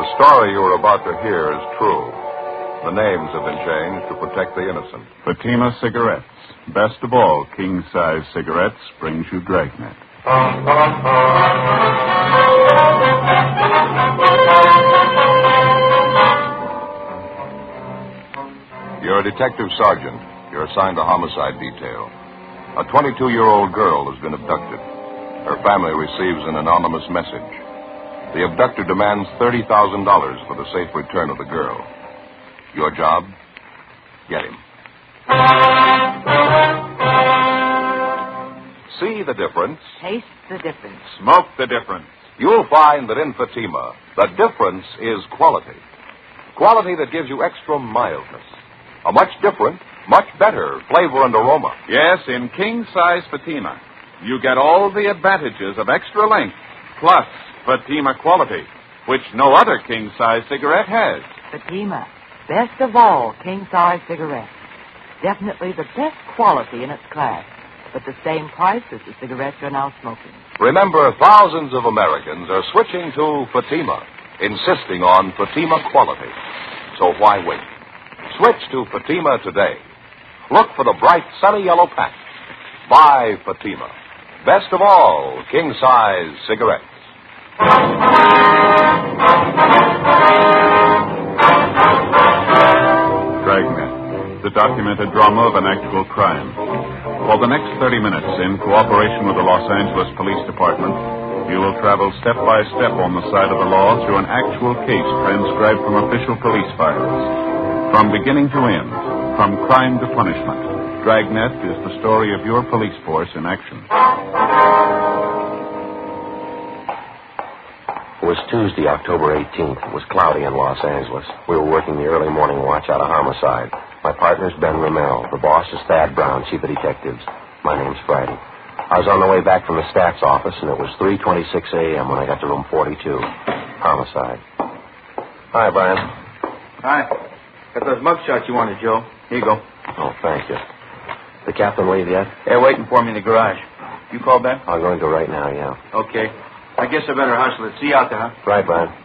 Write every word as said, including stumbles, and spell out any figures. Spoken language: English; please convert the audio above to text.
The story you are about to hear is true. The names have been changed to protect the innocent. Fatima Cigarettes. Best of all, king-size cigarettes brings you Dragnet. You're a detective sergeant. You're assigned to homicide detail. A twenty-two-year-old girl has been abducted. Her family receives an anonymous message. The abductor demands thirty thousand dollars for the safe return of the girl. Your job? Get him. See the difference? Taste the difference. Smoke the difference. You'll find that in Fatima, the difference is quality. Quality that gives you extra mildness. A much different, much better flavor and aroma. Yes, in king-size Fatima, you get all the advantages of extra length, plus Fatima quality, which no other king-size cigarette has. Fatima, best of all king-size cigarettes. Definitely the best quality in its class, but the same price as the cigarettes you're now smoking. Remember, thousands of Americans are switching to Fatima, insisting on Fatima quality. So why wait? Switch to Fatima today. Look for the bright, sunny yellow patch. Buy Fatima. Best of all, king-size cigarettes. Dragnet, the documented drama of an actual crime. For the next thirty minutes, in cooperation with the Los Angeles Police Department, you will travel step by step on the side of the law through an actual case transcribed from official police files. From beginning to end, from crime to punishment, Dragnet is the story of your police force in action. It was Tuesday, October eighteenth. It was cloudy in Los Angeles. We were working the early morning watch out of homicide. My partner's Ben Ramel. The boss is Thad Brown, chief of detectives. My name's Friday. I was on the way back from the stats office, and it was three twenty-six a.m. when I got to room forty-two. Homicide. Hi, Brian. Hi. Got those mug shots you wanted, Joe. Here you go. Oh, thank you. The captain leave yet? They're waiting for me in the garage. You call Ben? I'm going to right now, yeah. Okay. I guess I better hustle it. See you out there, huh? Right, Brian.